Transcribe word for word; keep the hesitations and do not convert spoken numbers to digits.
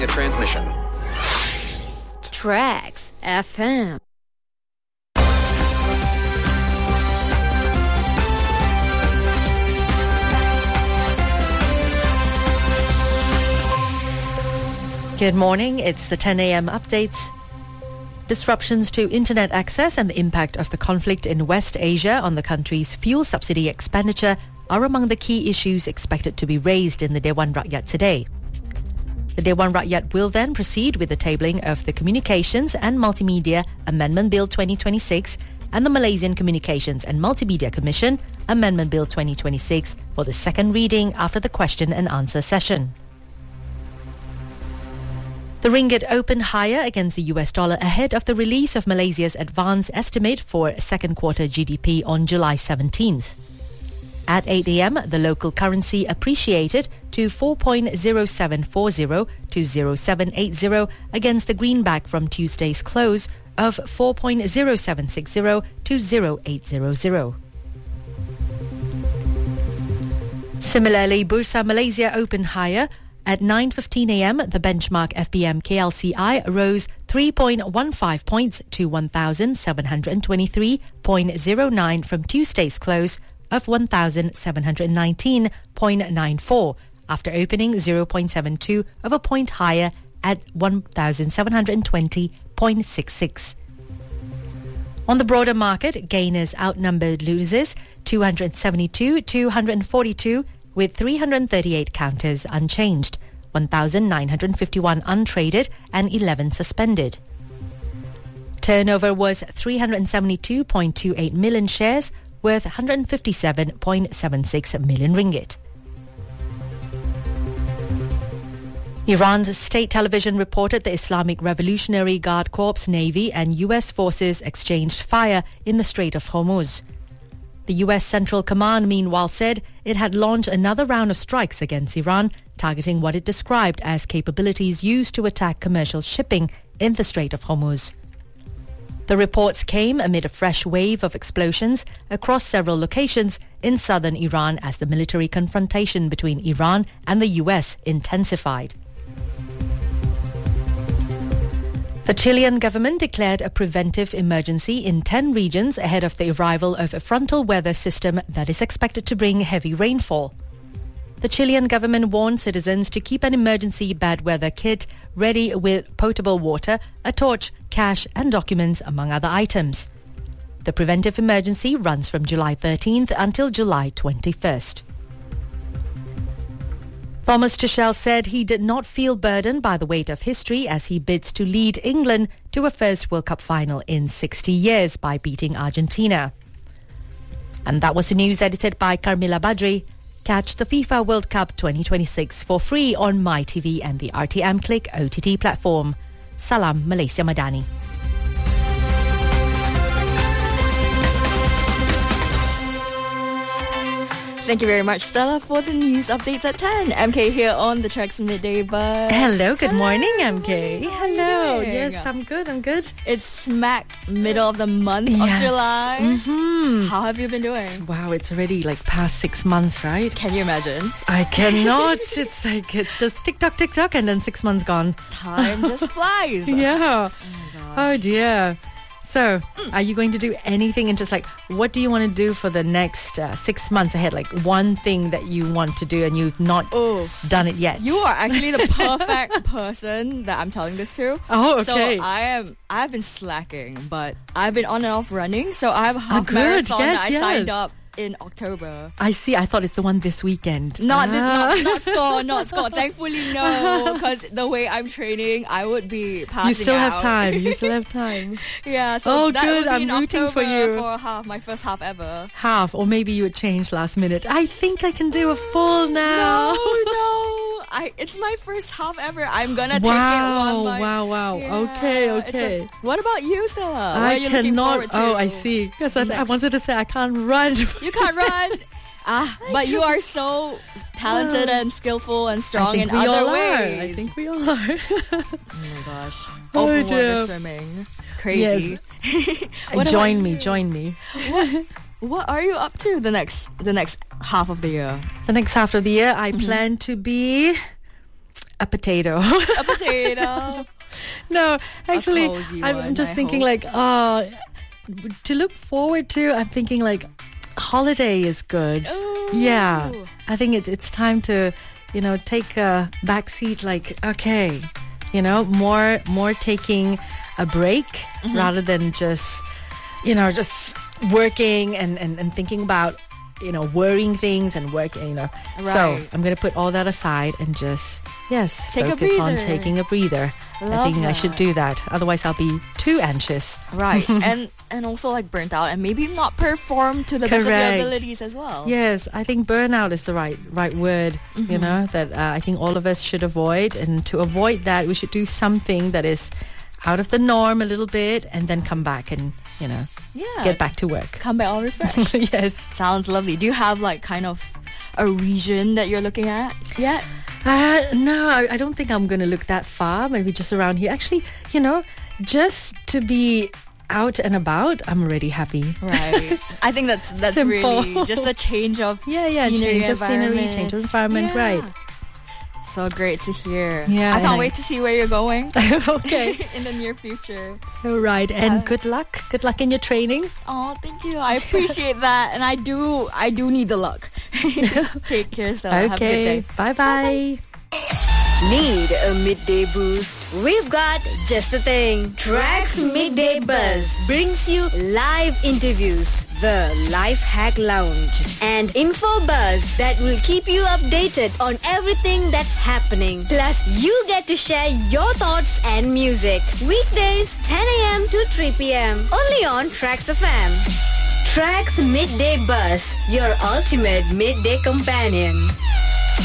Transmission. Tracks F M. Good morning, it's the ten a.m. updates. Disruptions to internet access and the impact of the conflict in West Asia on the country's fuel subsidy expenditure are among the key issues expected to be raised in the Dewan Rakyat today. The Dewan Rakyat will then proceed with the tabling of the Communications and Multimedia Amendment Bill twenty twenty-six and the Malaysian Communications and Multimedia Commission Amendment Bill twenty twenty-six for the second reading after the question and answer session. The ringgit opened higher against the U S dollar ahead of the release of Malaysia's advance estimate for second quarter G D P on July seventeenth. At eight a.m, the local currency appreciated to four point zero seven four zero to zero seven eight zero against the greenback from Tuesday's close of four point zero seven six zero to zero eight zero zero. Similarly, Bursa Malaysia opened higher. At nine fifteen a.m, the benchmark F B M K L C I rose three point one five points to one thousand seven hundred twenty-three point zero nine from Tuesday's close of one thousand seven hundred nineteen point nine four, after opening zero point seven two of a point higher at one thousand seven hundred twenty point six six. On the broader market, gainers outnumbered losers two hundred seventy-two to two hundred forty-two, with three hundred thirty-eight counters unchanged, one thousand nine hundred fifty-one untraded and eleven suspended. Turnover was three hundred seventy-two point two eight million shares, worth one hundred fifty-seven point seven six million ringgit. Iran's state television reported the Islamic Revolutionary Guard Corps Navy and U S forces exchanged fire in the Strait of Hormuz. The U S Central Command, meanwhile, said it had launched another round of strikes against Iran, targeting what it described as capabilities used to attack commercial shipping in the Strait of Hormuz. The reports came amid a fresh wave of explosions across several locations in southern Iran as the military confrontation between Iran and the U S intensified. The Chilean government declared a preventive emergency in ten regions ahead of the arrival of a frontal weather system that is expected to bring heavy rainfall. The Chilean government warned citizens to keep an emergency bad weather kit ready with potable water, a torch, cash and documents, among other items. The preventive emergency runs from July thirteenth until July twenty-first. Thomas Tuchel said he did not feel burdened by the weight of history as he bids to lead England to a first World Cup final in sixty years by beating Argentina. And that was the news edited by Carmila Badri. Catch the FIFA World Cup twenty twenty-six for free on MyTV and the R T M Click O T T platform. Salam Malaysia Madani. Thank you very much, Stella, for the news updates at ten. M K here on the Tracks Midday Buzz. Hello, good Hello. morning, M K. Hello. doing? Yes, I'm good, I'm good. It's smack middle of the month Yes. of July. Mm-hmm. How have you been doing? Wow, it's already like past six months, right? Can you imagine? I cannot. It's like, it's just tick-tock, tick-tock, and then six months gone. Time just flies. Yeah. Oh my gosh. Oh dear. So, are you going to do anything and just like, what do you want to do for the next uh, six months ahead? Like one thing that you want to do and you've not Oh, done it yet. you are actually the perfect person that I'm telling this to. Oh, okay. So I am. I've been slacking, but I've been on and off running. So I have a half good. marathon Yes, that I yes. signed up in October. I see. I thought it's the one this weekend. Not Ah. this, not, not score, not score. Thankfully, no, because the way I'm training, I would be passing You still out. have time. You still have time. Yeah. So Oh, that good. would be I'm in rooting October for you. for half my first half ever. Half, or maybe you would change last minute. I think I can do a full now. No, no. I. It's my first half ever. I'm gonna take it Wow, one by. wow, wow. Yeah, Okay, it's okay. a- what about you, Stella? What I are you looking cannot. forward to? Oh, I see. Because I, I next? wanted to say I can't run. You can't run. Ah, but you are so talented and skillful and strong I think in we other all ways. are. I think we all are. Oh my gosh. Oh, Open dear. water swimming. Crazy. What about join me, you? join me. What are you up to the next the next half of the year? The next half of the year, I Mm-hmm. plan to be a potato. A potato. No, actually, cozy I'm one, just I thinking hope. like, oh, to look forward to, I'm thinking like, holiday is good. Ooh. Yeah, I think it, it's time to, you know, take a back seat. Like, okay, you know, more more taking a break Mm-hmm. rather than just, you know, just working and, and, and thinking about, you know, worrying things and working, you know. So Right. I'm going to put all that aside and just, yes, Take a focus on breather. taking a breather. I Love think I should that. do that. Otherwise, I'll be too anxious. Right. and and also like burnt out and maybe not perform to the best of Correct. your abilities as well. Yes, I think burnout is the right right word, you know, that uh, I think all of us should avoid. And to avoid that, we should do something that is out of the norm a little bit and then come back and, you know, Yeah. get back to work. Come back all refreshed. Yes. Sounds lovely. Do you have like kind of a region that you're looking at yet? Uh, no, I, I don't think I'm going to look that far. Maybe just around here. Actually, you know, just to be out and about, I'm already happy. Right. I think that's that's Simple. really just a change of Yeah, yeah, scenery, change of scenery, environment. change of environment, Yeah. right. So great to hear. Yeah, I and can't I- wait to see where you're going Okay. in the near future. All right. And Yeah. good luck. Good luck in your training. Oh, thank you. I appreciate that, and I do. I do need the luck. Take care, so have a good Okay. day. Bye-bye. Need a midday boost? We've got just the thing. Tracks Midday Buzz brings you live interviews, the Life Hack Lounge, and info buzz that will keep you updated on everything that's happening. Plus, you get to share your thoughts and music. Weekdays, ten a.m. to three p.m. Only on Tracks F M. Tracks Midday Buzz, your ultimate midday companion.